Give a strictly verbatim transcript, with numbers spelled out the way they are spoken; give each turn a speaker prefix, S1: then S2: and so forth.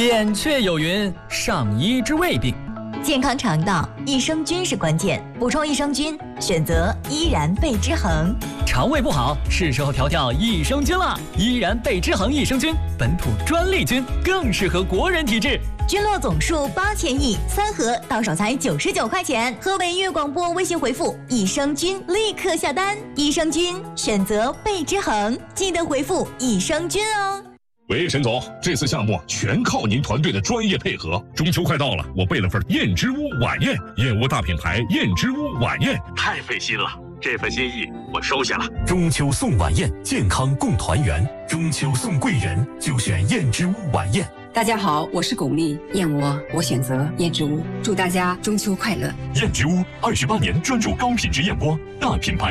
S1: 扁鹊有云：上医之未病。
S2: 健康肠道，益生菌是关键。补充益生菌，选择依然贝之恒。
S1: 肠胃不好，是时候调调益生菌了。依然贝之恒益生菌，本土专利菌，更适合国人体质。
S2: 菌落总数八千亿，三盒到手才九十九块钱。河北粤广播微信回复益生菌，立刻下单。益生菌选择贝之恒，记得回复益生菌哦。
S3: 喂，沈总，这次项目全靠您团队的专业配合。中秋快到了，我备了份燕之屋晚宴，燕窝大品牌燕之屋晚宴，太费心了。这份心意我收下了。
S4: 中秋送晚宴，健康共团圆。中秋送贵人，就选燕之屋晚宴。
S5: 大家好，我是巩俐，燕窝我选择燕之屋，祝大家中秋快乐。
S4: 燕之屋二十八年专注高品质燕窝，大品牌